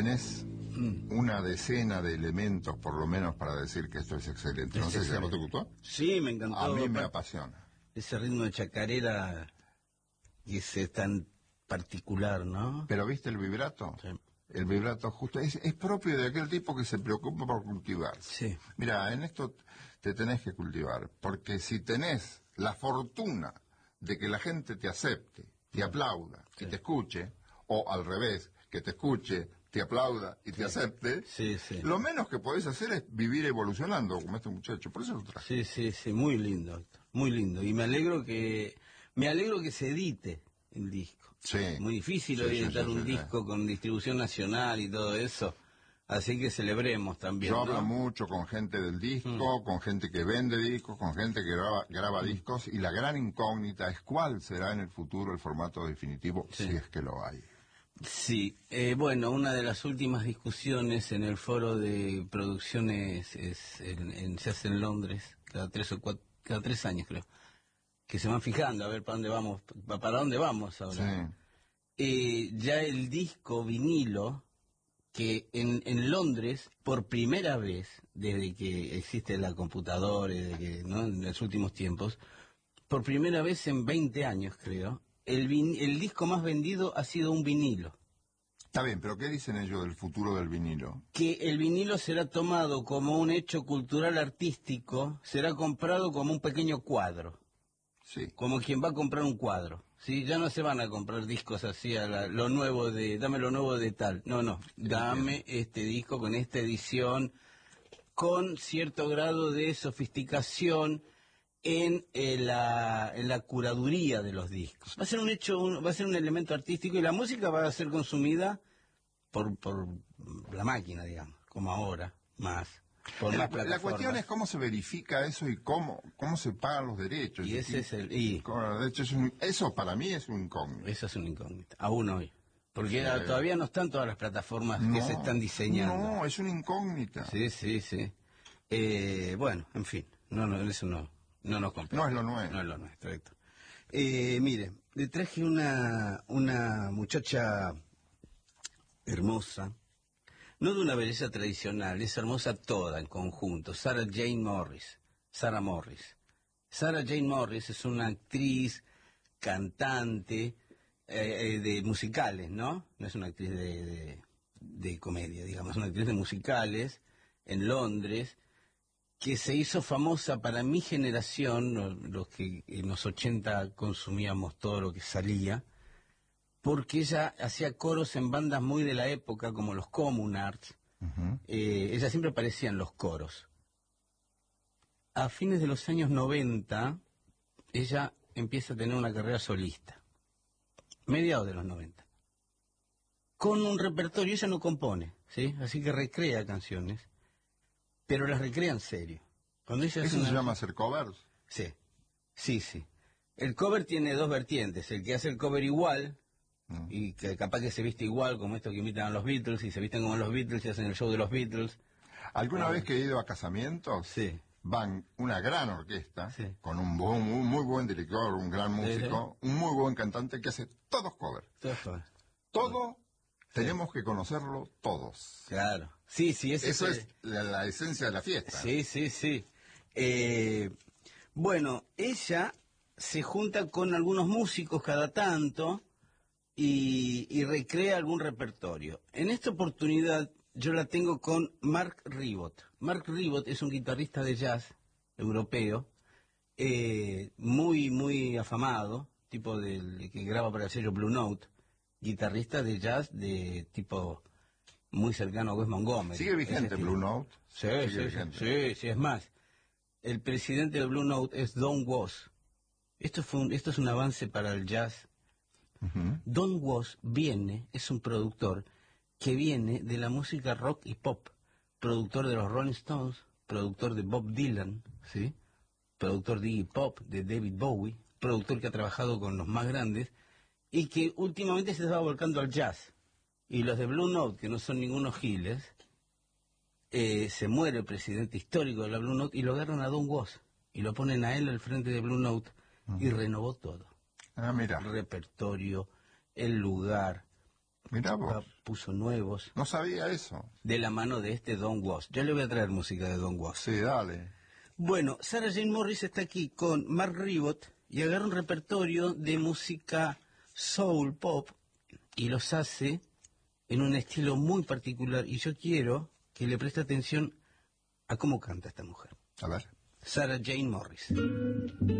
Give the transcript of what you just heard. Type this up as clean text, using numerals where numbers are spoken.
tenés una decena de elementos, por lo menos, para decir que esto es excelente. No sé si no te gustó. Sí, me encantó. A mí me apasiona. Ese ritmo de chacarera y ese tan particular, ¿no? Pero ¿viste el vibrato? Sí. El vibrato justo es propio de aquel tipo que se preocupa por cultivar. Sí. Mira, en esto te tenés que cultivar, porque si tenés la fortuna de que la gente te acepte, te aplauda, que te escuche, o al revés, que te escuche, te aplauda y te acepte, lo menos que podés hacer es vivir evolucionando como este muchacho. Por eso lo traje. Sí, muy lindo, muy lindo. Y me alegro que se edite el disco. Sí. Muy difícil hoy editar un disco con distribución nacional y todo eso. Así que celebremos también. Yo ¿no? hablo mucho con gente del disco, con gente que vende discos, con gente que graba discos, y la gran incógnita es cuál será en el futuro el formato definitivo, si es que lo hay. Sí, bueno, una de las últimas discusiones en el foro de producciones se hace en Londres, cada 3 años creo, que se van fijando a ver para dónde vamos ahora. Sí. Ya el disco vinilo, que en Londres, por primera vez, desde que existe la computadora, ¿no? En los últimos tiempos, por primera vez en 20 años creo, el disco más vendido ha sido un vinilo. Está bien, pero ¿qué dicen ellos del futuro del vinilo? Que el vinilo será tomado como un hecho cultural artístico, será comprado como un pequeño cuadro. Sí. Como quien va a comprar un cuadro. ¿Sí? Ya no se van a comprar discos así dame lo nuevo de tal. No, dame este disco con esta edición, con cierto grado de sofisticación en la curaduría de los discos. Va a ser va a ser un elemento artístico, y la música va a ser consumida por la máquina, digamos, como ahora, más. La cuestión es cómo se verifica eso y cómo se pagan los derechos. Y ese es eso para mí es un incógnito. Eso es un incógnito, aún hoy. Porque todavía no están todas las plataformas que se están diseñando. No, es una incógnita. Sí. Bueno, en fin, eso no nos compete. No es lo nuestro. No es lo nuestro, Héctor. Mire, le traje una muchacha hermosa, no de una belleza tradicional, es hermosa toda en conjunto, Sarah Jane Morris. Sarah Jane Morris es una actriz, cantante de musicales, ¿no? No es una actriz de comedia, digamos, es una actriz de musicales en Londres, que se hizo famosa para mi generación, los que en los 80 consumíamos todo lo que salía, porque ella hacía coros en bandas muy de la época, como los Communards. Ella siempre aparecía en los coros. A fines de los años 90, ella empieza a tener una carrera solista. Mediados de los 90. Con un repertorio, ella no compone, ¿sí? Así que recrea canciones, pero las recrea en serio. ¿Eso se llama hacer covers? Sí. El cover tiene dos vertientes: el que hace el cover igual, y que capaz que se viste igual, como estos que imitan a los Beatles, y se visten como los Beatles y hacen el show de los Beatles. ¿Alguna vez que he ido a casamientos? Sí. Van una gran orquesta, con un muy buen director, un gran músico, un muy buen cantante que hace todos covers. Todo tenemos que conocerlo todos. Claro. Sí, eso es la esencia de la fiesta. Sí. Bueno, ella se junta con algunos músicos cada tanto y recrea algún repertorio. En esta oportunidad yo la tengo con Mark Ribot. Mark Ribot es un guitarrista de jazz europeo, muy afamado, tipo que graba para el sello Blue Note, guitarrista de jazz de tipo muy cercano a Wes Montgomery. ¿Sigue vigente Blue Note? Sí, es más. El presidente de Blue Note es Don Was. Esto es un avance para el jazz. Don Was es un productor que viene de la música rock y pop, productor de los Rolling Stones, productor de Bob Dylan, ¿sí? Productor de Iggy Pop, de David Bowie, productor que ha trabajado con los más grandes y que últimamente se estaba volcando al jazz. Y los de Blue Note, que no son ningunos giles, se muere el presidente histórico de la Blue Note y lo agarran a Don Was y lo ponen a él al frente de Blue Note y renovó todo. Mira. El repertorio, el lugar, Mirá vos. Puso nuevos, No sabía eso. de la mano de este Don Was. Ya le voy a traer música de Don Was. Sí, dale. Bueno, Sarah Jane Morris está aquí con Mark Ribot y agarra un repertorio de música soul pop y los hace en un estilo muy particular. Y yo quiero que le preste atención a cómo canta esta mujer. A ver. Sarah Jane Morris.